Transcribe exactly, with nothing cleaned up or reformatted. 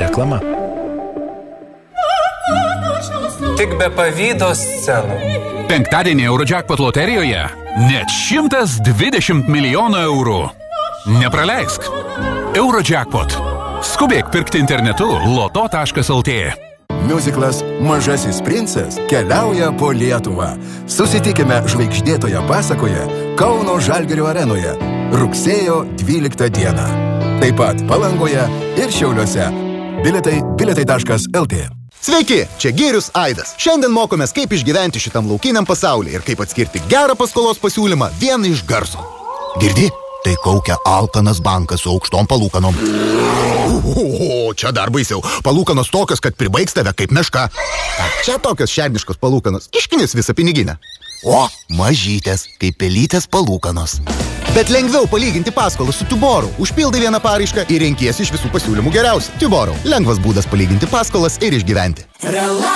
Reklama. Tik be pavydo scenų. Penktadienį Eurojackpot loterijoje net šimtas dvidešimt milijonų eurų. Nepraleisk. Eurojackpot. Skubėk pirkti internetu loto taškas lt. Miuziklas Mažasis princas keliauja po Lietuvą. Susitikime žvaigždėtoje pasakoje Kauno Žalgirio arenoje rugsėjo dvyliktą dieną. Taip pat Palangoje ir Šiauliuose. Bilietai bilietai taškas lt. Sveiki, čia Girius Aidas. Šiandien mokomės, kaip išgyventi šitam laukiniam pasaulyje ir kaip atskirti gerą paskolos pasiūlymą vieną iš garso. Girdi? Tai kaukia alkanas bankas su aukštom palūkanom. O, čia dar baisiau. Palūkanos tokios, kad pribaigs tave kaip meška. Čia tokios šerniškos palūkanos. Iškinis visą piniginę. O, mažytės, kaip pelytės palūkanos. Bet lengviau palyginti paskolą su Tuboru. Užpildai vieną paraišką ir renkiesi iš visų pasiūlymų geriausią. Tuboru. Lengvas būdas palyginti paskolas ir išgyventi.